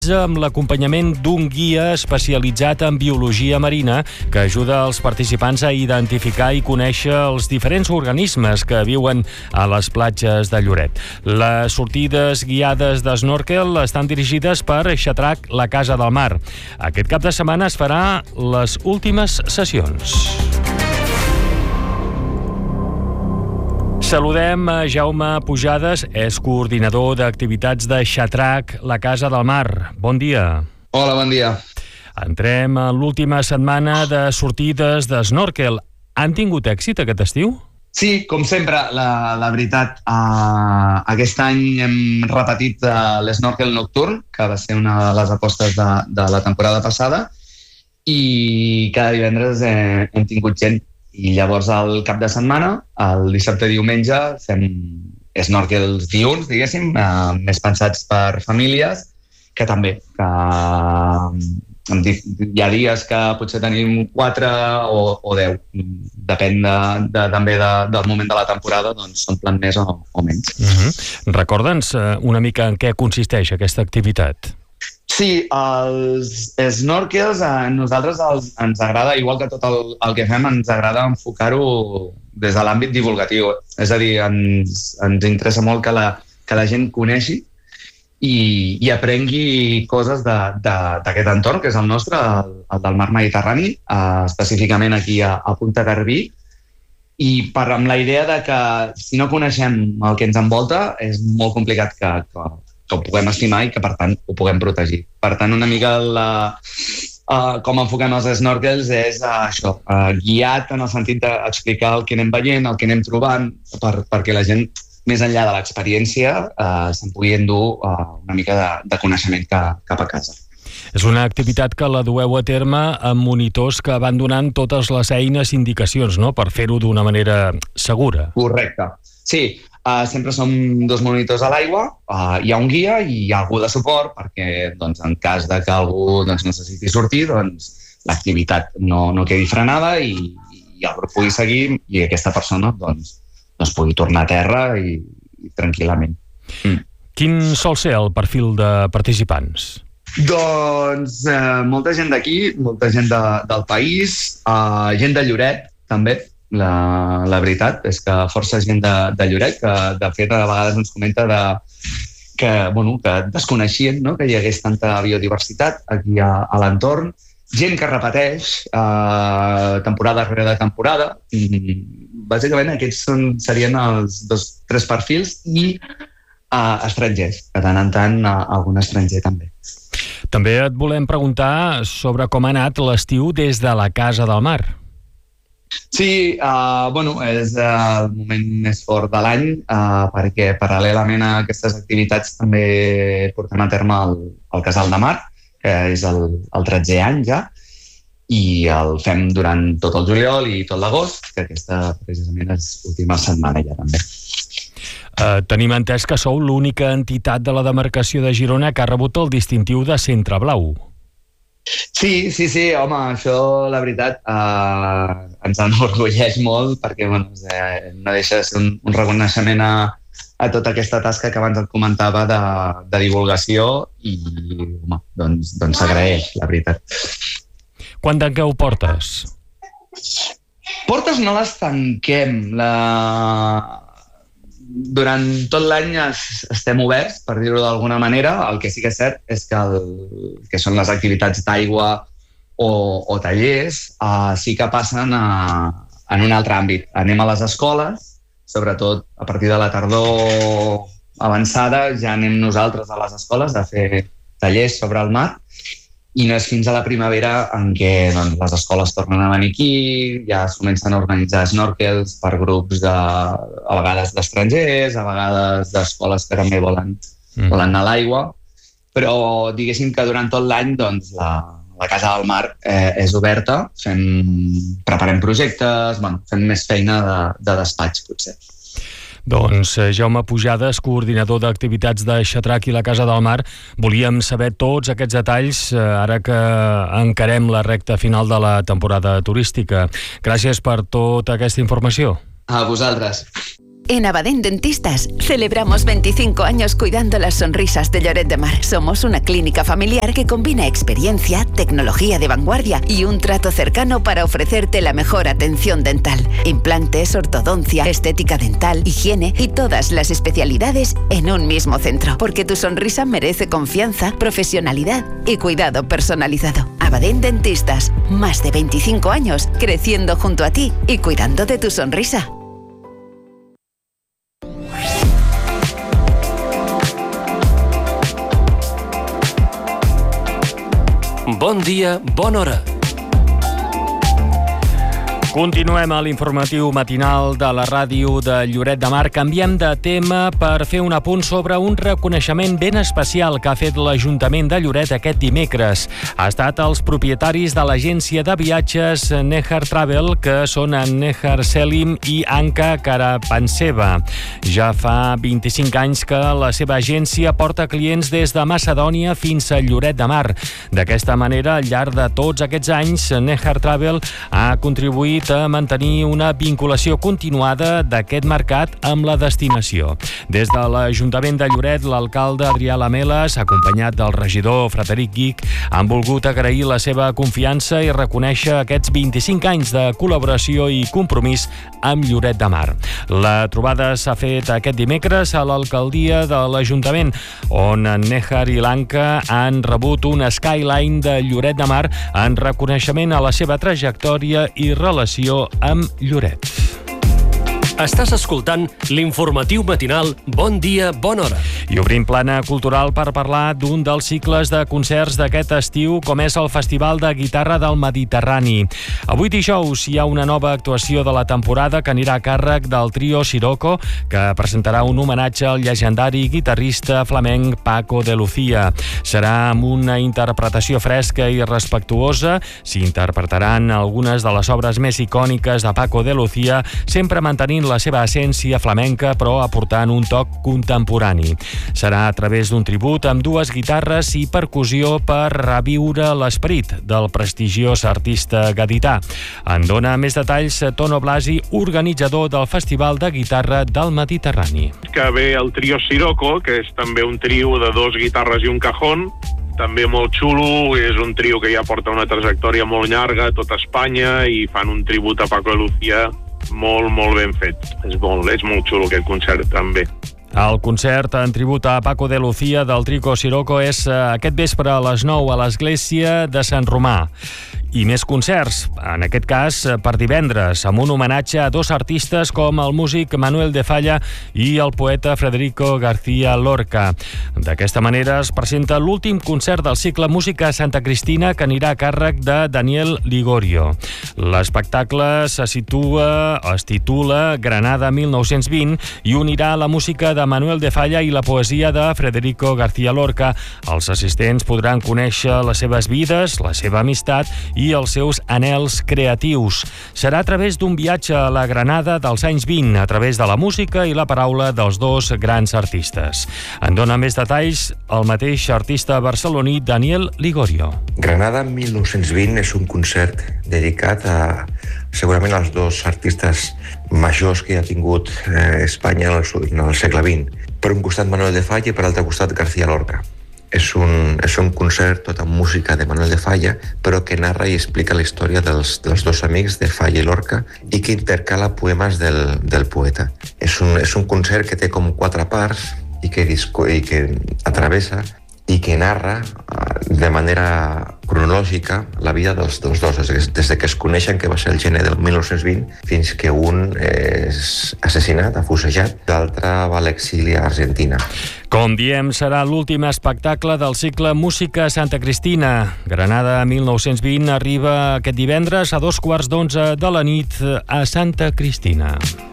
amb l'acompanyament d'un guia especialitzat en biologia marina que ajuda els participants a identificar i conèixer els diferents organismes que viuen a les platges de Lloret. Les sortides guiades d'snorkel estan dirigides per Xatrac, la Casa del Mar. Aquest cap de setmana es farà les últimes sessions. Saludem a Jaume Pujades, és coordinador d'activitats de Xatrac, la Casa del Mar. Bon dia. Hola, bon dia. Entrem en l'última setmana de sortides d'snorkel. Han tingut èxit aquest estiu? Sí, com sempre, la veritat, aquest any hem repetit l'snorkel nocturn, que va ser una de les apostes de la temporada passada, i cada divendres hem tingut gent. I llavors el cap de setmana, el dissabte i diumenge, fem snorkels diürns, diguéssim, més pensats per famílies, que també, hi ha dies que potser tenim 4 o 10, depèn també del moment de la temporada, doncs s'omplen més o menys. Recorda'ns una mica en què consisteix aquesta activitat. Sí, els snorkels a nosaltres ens agrada, igual que tot el que fem, ens agrada enfocar-ho des de l'àmbit divulgatiu. És a dir, ens interessa molt que la gent coneixi i aprengui coses d'aquest entorn, que és el nostre, el del mar Mediterrani, específicament aquí a Punta Garbí, i amb la idea de que si no coneixem el que ens envolta és molt complicat que ho puguem estimar i que, per tant, ho puguem protegir. Per tant, una mica com enfoquem els snorkels és això, guiat en el sentit d'explicar el que anem veient, el que anem trobant, perquè la gent, més enllà de l'experiència, se'n pugui endur una mica de coneixement cap a casa. És una activitat que la dueu a terme amb monitors que van donant totes les eines i indicacions, no?, per fer-ho d'una manera segura. Correcte. Sí, sempre som 2 monitors a l'aigua, hi ha un guia i hi ha algú de suport perquè en cas que algú necessiti sortir, l'activitat no quedi frenada i el grup pugui seguir i aquesta persona pugui tornar a terra i tranquil·lament. Quin sol ser el perfil de participants? Doncs molta gent d'aquí, molta gent del país, gent de Lloret també. La veritat és que força gent de Lloret, que de fet a vegades ens comenta que desconeixien que hi hagués tanta biodiversitat aquí a l'entorn. Gent que repeteix temporada rere temporada. Bàsicament aquests serien els 3 perfils i estrangers, que tant en tant algun estranger també. També et volem preguntar sobre com ha anat l'estiu des de la Casa del Mar. Sí, és el moment més fort de l'any perquè paral·lelament a aquestes activitats també portem a terme el Casal de Mar, que és el 13è any ja, i el fem durant tot el juliol i tot l'agost, que aquesta precisament és l'última setmana ja també. Tenim entès que sou l'única entitat de la demarcació de Girona que ha rebut el distintiu de Centre Blau. Sí, home, això la veritat ens enorgulleix molt perquè no deixa de ser un reconeixement a tota aquesta tasca que abans et comentava de divulgació i s'agraeix, la veritat. Quan tanqueu portes? Portes no les tanquem. Durant tot l'any estem oberts, per dir-ho d'alguna manera. El que sí que és cert és que són les activitats d'aigua o tallers, sí que passen en un altre àmbit. Anem a les escoles, sobretot a partir de la tardor avançada, ja anem nosaltres a les escoles a fer tallers sobre el mar, i no és fins a la primavera en què les escoles tornen a venir aquí, ja es comencen a organitzar snorkels per grups a vegades d'estrangers, a vegades d'escoles que també volen anar a l'aigua, però diguéssim que durant tot l'any la Casa del Mar és oberta, preparem projectes, fem més feina de despatx potser. Doncs Jaume Pujades, coordinador d'activitats de Xatrac i la Casa del Mar, volíem saber tots aquests detalls ara que encarem la recta final de la temporada turística. Gràcies per tota aquesta informació. A vosaltres. En Abadén Dentistas celebramos 25 años cuidando las sonrisas de Lloret de Mar. Somos una clínica familiar que combina experiencia, tecnología de vanguardia y un trato cercano para ofrecerte la mejor atención dental. Implantes, ortodoncia, estética dental, higiene y todas las especialidades en un mismo centro. Porque tu sonrisa merece confianza, profesionalidad y cuidado personalizado. Abadén Dentistas, más de 25 años creciendo junto a ti y cuidando de tu sonrisa. Bon dia, bona hora. Continuem a l'informatiu matinal de la ràdio de Lloret de Mar. Canviem de tema per fer un apunt sobre un reconeixement ben especial que ha fet l'Ajuntament de Lloret aquest dimecres. Ha estat els propietaris de l'agència de viatges Nehar Travel, que són en Nehar Selim i Anka Karapanseva. Ja fa 25 anys que la seva agència porta clients des de Macedònia fins a Lloret de Mar. D'aquesta manera, al llarg de tots aquests anys, Nehar Travel ha contribuït a mantenir una vinculació continuada d'aquest mercat amb la destinació. Des de l'Ajuntament de Lloret, l'alcalde Adrià Lameles, acompanyat del regidor Frederic Guich, han volgut agrair la seva confiança i reconèixer aquests 25 anys de col·laboració i compromís amb Lloret de Mar. La trobada s'ha fet aquest dimecres a l'alcaldia de l'Ajuntament, on Nehar i l'Anka han rebut un skyline de Lloret de Mar en reconeixement a la seva trajectòria i relació amb Lloret. Estàs escoltant l'informatiu matinal Bon dia, bona hora. I obrim plana cultural per parlar d'un dels cicles de concerts d'aquest estiu, com és el Festival de Guitarra del Mediterrani. Avui dijous hi ha una nova actuació de la temporada que anirà a càrrec del trio Sirocco, que presentarà un homenatge al llegendari guitarrista flamenc Paco de Lucía. Serà amb una interpretació fresca i respectuosa. S'interpretaran algunes de les obres més icòniques de Paco de Lucía, sempre mantenint la seva essència flamenca, però aportant un toc contemporani. Serà a través d'un tribut amb dues guitarres i percussió per reviure l'esperit del prestigiós artista gadità. En dona més detalls Tono Blasi, organitzador del Festival de Guitarra del Mediterrani. Que ve el trio Sirocco, que és també un trio de dos guitarres i un cajón, també molt xulo. És un trio que ja porta una trajectòria molt llarga a tot Espanya i fan un tribut a Paco de Lucía molt ben fet. És molt xulo aquest concert també. El concert en tribut a Paco de Lucía del trio Sirocco és aquest vespre a les 9 a l'església de Sant Romà. I més concerts, en aquest cas per divendres, amb un homenatge a dos artistes com el músic Manuel de Falla i el poeta Federico García Lorca. D'aquesta manera es presenta l'últim concert del cicle Música Santa Cristina, que anirà a càrrec de Daniel Ligorio. L'espectacle es titula Granada 1920 i unirà la música de Manuel de Falla i la poesia de Federico García Lorca. Els assistents podran conèixer les seves vides, la seva amistat i els seus anhels creatius. Serà a través d'un viatge a la Granada dels anys 20, a través de la música i la paraula dels dos grans artistes. En dona més detalls el mateix artista barceloní Daniel Ligorio. Granada 1920 és un concert dedicat a segurament als dos artistes majors que ha tingut Espanya en el segle XX. Per un costat Manuel de Falla i per l'altre costat García Lorca. És un concert tot amb música de Manuel de Falla, però que narra i explica la història dels dos amics de Falla i Lorca i que intercala poemes del poeta. És un concert que té com 4 parts i que atravessa i que narra de manera cronològica la vida dels dos, des que es coneixen, que va ser el gener del 1920, fins que un és assassinat, afusejat, l'altre va a l'exili a Argentina. Com diem, serà l'últim espectacle del cicle Música Santa Cristina. Granada 1920 arriba aquest divendres a 11:15 de la nit a Santa Cristina.